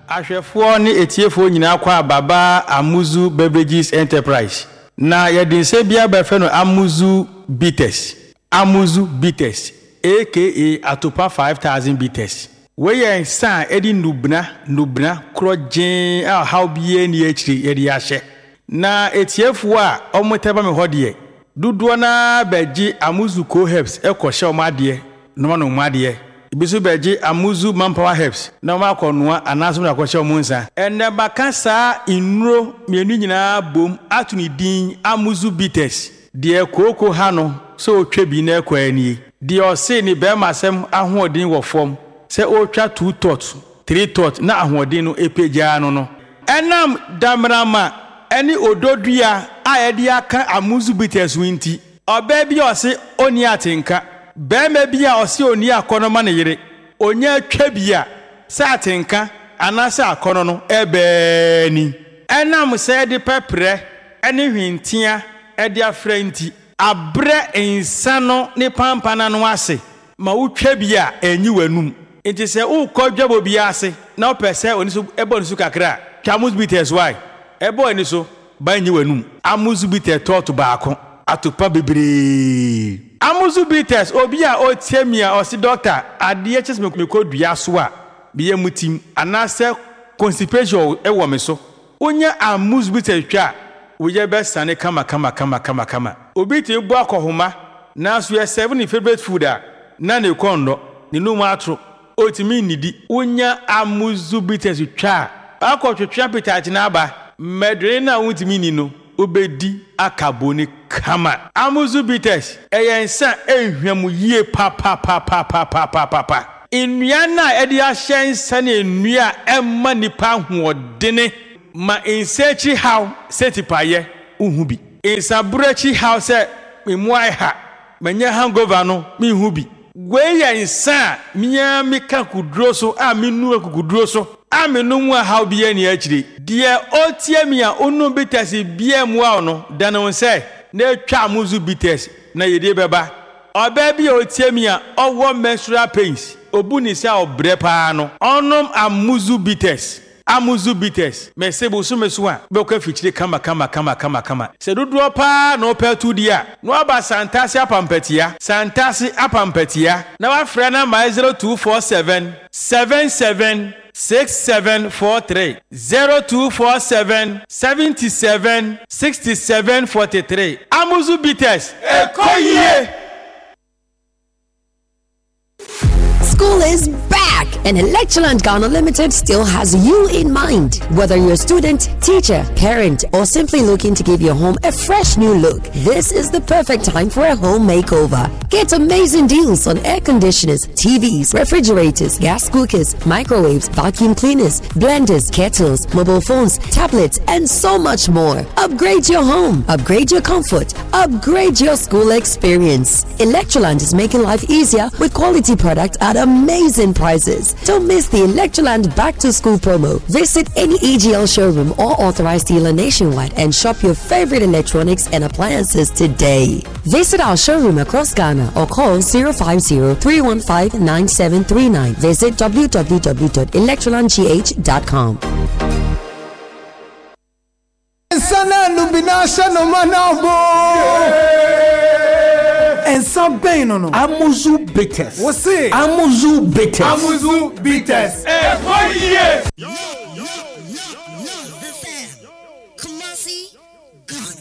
ahwefo ne etiefo nyina kwa baba Amuzu Beverages Enterprise na yedinse bia ba fe no Amuzu Bitters aka Atopa 5000 bitters we yen san edi nubna krojen a how bie ni akiri yedi ahye na etiefo a omoteba me hodie duduo na beji Amuzu Co Herbs ekohye omade no made ibisu beji Amuzu Manpower Herbs na ma konoa anaso na akohye omunsa enne baka saa inuro mienu nyina bom atuni din Amuzu Bitters de koko ha no so otwa bi na ekwani de ose ni be masem ahoodin wo fom se otwa 2 tot 3 tot na ahoodin no epeja no enam damrama eni ododua a yede aka Amuzu Bitters winti oba bi ose oni atenka be me bia ose oni akono ne yire onye atwa bia sa atenka anasa akono no ebe ni enam se de pepre eni hwintia ede afrenti abre insano ne pampana no ase ma utwa bia enyi wanum enti se ukodwabo bia ase na opese oni so ebo nisu kakra Amuzu Bitters why ebo ni so ba enyi wanum Amuzu Bitters tot baako atopa bebre Amuzu Bitters obi a otiemia osi doctor ade ches me kodua so a biye mutim anase constipation ewo me so onya Amuzu Bitters twa woye besane kama obi ti bu akohoma na so ye 7 favorite food a na ne kondo ni no matro otimi nidi onya Amuzu Bitters twa akotwetwa appetite na aba medre na wutimi ni no obedi akaboni kama Amuzu Bitters eyensa ehwam yie pa nnua na edi ahyensa na nnua emma nipa hoodene ma insechi how setipaye uhubi insabrechi how se memuai ha manya hangover no mi hubi gweya insa miya mika kuduro so a minu akukuduro so a menu mu a how biye ni akire de otie mi a onu Bitters biye mu a no dana won se na atwa Amuzu Bitters na yede beba oba bi otie mi a owo menstrual pains obuni se obre pa no onom Amuzu Bitters mesebo so meso a be ko fichire kama se dodo pa no petu dia no aba santase apampatia na wa frɛ na my 0247 77 6743 0247 77 6743 Amuzu Bitters ekoyie. School is back, and Electroland Ghana Limited still has you in mind. Whether you're a student, teacher, parent, or simply looking to give your home a fresh new look, this is the perfect time for a home makeover. Get amazing deals on air conditioners, TVs, refrigerators, gas cookers, microwaves, vacuum cleaners, blenders, kettles, mobile phones, tablets, and so much more. Upgrade your home, upgrade your comfort, upgrade your school experience. Electroland is making life easier with quality products at amazing prices. Don't miss the Electroland Back to School promo. Visit any EGL showroom or authorized dealer nationwide and shop your favorite electronics and appliances today. Visit our showroom across Ghana or call 050-315-9739. Visit www.electrolandgh.com. And some pain on Amuzu Bitters. What's it? Amuzu Bitters. Amuzu Bitters. Yo.